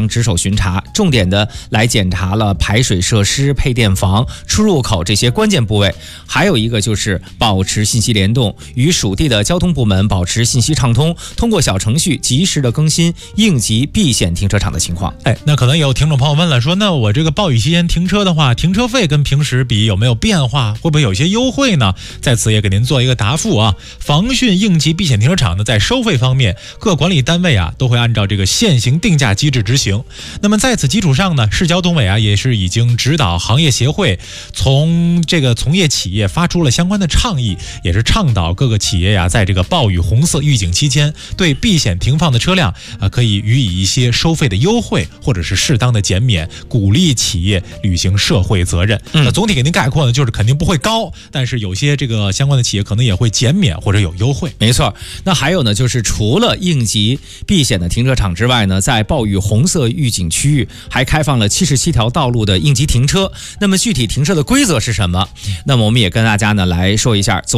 值守巡查，重点的来检查了排水设施、配电房、出入口这些关键部位。还有一个就是保持信息联动，与属地的交通部门保持信息畅通，通过小程序及时的更新应急避险停车场的情况。 那可能有听众朋友问了，说那我这个暴雨期间停车的话，停车费跟平时比有没有变化？会不会有一些优惠呢？在此也给您做一个答复啊。防汛应急避险停车场呢，在收费方面，各管理单位啊都会按照这个现行定价机制执行。那么在此基础上呢，市交通委啊也是已经指导行业协会从这个从业企业发出了相关的倡议，也是倡导各个企业呀，在这个暴雨红色预警期间，对避险停放的车辆可以予以一些收费的优惠，或者是适当的减免，鼓励企业履行社会责任。那总体给您概括呢，就是肯定不会高，但是有些这个相关的企业可能也会减免或者有优惠。 没错，那还有呢，就是除了应急避险的停车场之外呢，在暴雨红色预警区域还开放了77条道路的应急停车。那么具体停车的规则是什么？那么我们也跟大家呢来说一下。